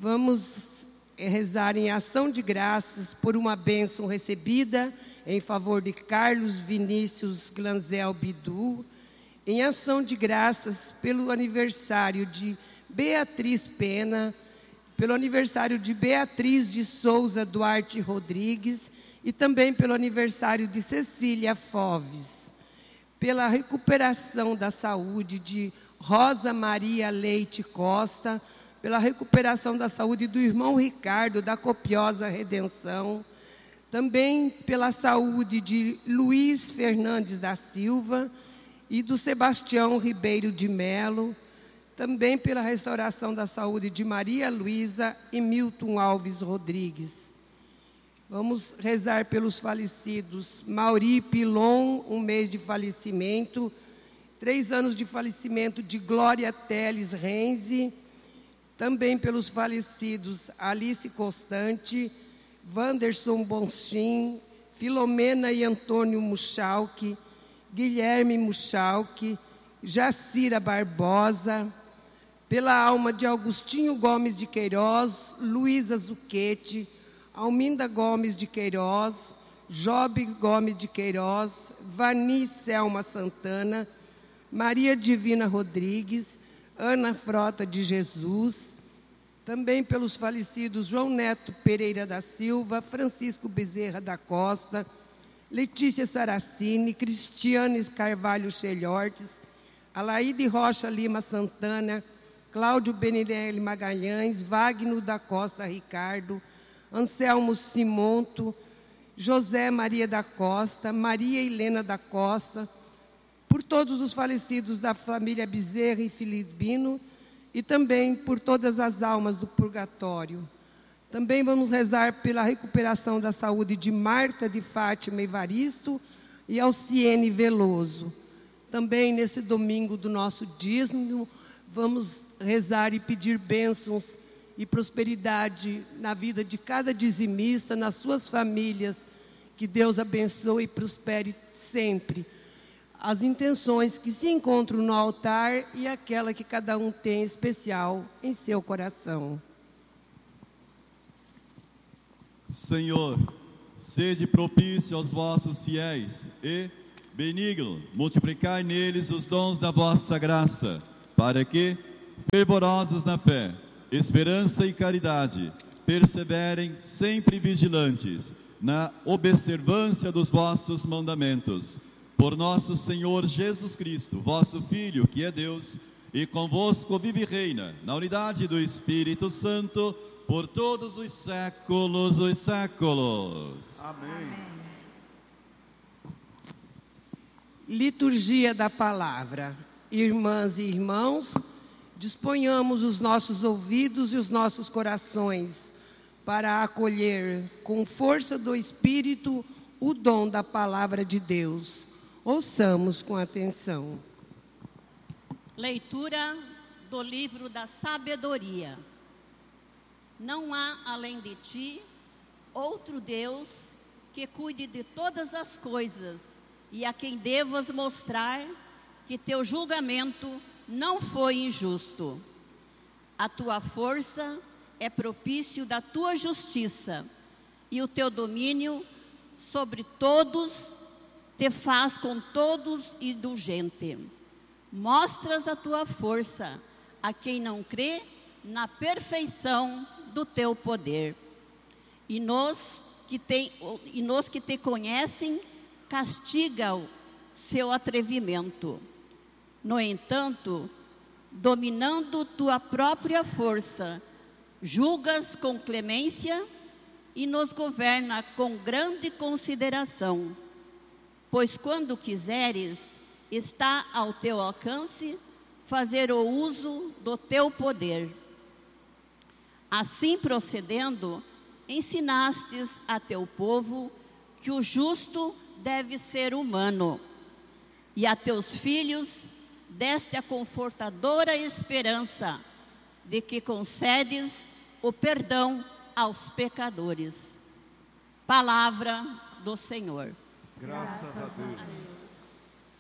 Vamos rezar em ação de graças por uma bênção recebida em favor de Carlos Vinícius Glanzel Bidu, em ação de graças pelo aniversário de Beatriz Pena, pelo aniversário de Beatriz de Souza Duarte Rodrigues e também pelo aniversário de Cecília Foves, pela recuperação da saúde de Rosa Maria Leite Costa, pela recuperação da saúde do irmão Ricardo da Copiosa Redenção, também pela saúde de Luiz Fernandes da Silva e do Sebastião Ribeiro de Melo, também pela restauração da saúde de Maria Luísa e Milton Alves Rodrigues. Vamos rezar pelos falecidos Mauri Pilon, 1 mês de falecimento, 3 anos de falecimento de Glória Teles Renzi, também pelos falecidos Alice Constante, Wanderson Bonchim, Filomena e Antônio Muchalque, Guilherme Muchalque, Jacira Barbosa, pela alma de Augustinho Gomes de Queiroz, Luísa Zucchetti, Alminda Gomes de Queiroz, Job Gomes de Queiroz, Vani Selma Santana, Maria Divina Rodrigues, Ana Frota de Jesus, também pelos falecidos João Neto Pereira da Silva, Francisco Bezerra da Costa, Letícia Saracini, Cristiane Carvalho Chelhortes, Alaide Rocha Lima Santana, Cláudio Benirelli Magalhães, Wagner da Costa Ricardo, Anselmo Simonto, José Maria da Costa, Maria Helena da Costa, por todos os falecidos da família Bezerra e Filipino e também por todas as almas do purgatório. Também vamos rezar pela recuperação da saúde de Marta de Fátima Evaristo e Alciene Veloso. Também nesse domingo do nosso dízimo, vamos rezar e pedir bênçãos e prosperidade na vida de cada dizimista, nas suas famílias, que Deus abençoe e prospere sempre as intenções que se encontram no altar e aquela que cada um tem especial em seu coração. Senhor, sede propício aos vossos fiéis e, benigno, multiplicai neles os dons da vossa graça, para que, fervorosos na fé, esperança e caridade, perseverem sempre vigilantes na observância dos vossos mandamentos. Por nosso Senhor Jesus Cristo, vosso Filho, que é Deus, e convosco vive e reina, na unidade do Espírito Santo, por todos os séculos dos séculos. Amém. Liturgia da Palavra. Irmãs e irmãos, disponhamos os nossos ouvidos e os nossos corações para acolher com força do Espírito o dom da Palavra de Deus. Ouçamos com atenção. Leitura do livro da sabedoria. Não há além de ti outro Deus que cuide de todas as coisas e a quem devas mostrar que teu julgamento não foi injusto. A tua força é propício da tua justiça e o teu domínio sobre todos te faz com todos indulgente. Mostras a tua força a quem não crê na perfeição do teu poder. E nos que te conhecem, castiga o seu atrevimento. No entanto, dominando tua própria força, julgas com clemência e nos governa com grande consideração. Pois quando quiseres, está ao teu alcance fazer o uso do teu poder. Assim procedendo, ensinastes a teu povo que o justo deve ser humano, e a teus filhos deste a confortadora esperança de que concedes o perdão aos pecadores. Palavra do Senhor. Graças a Deus.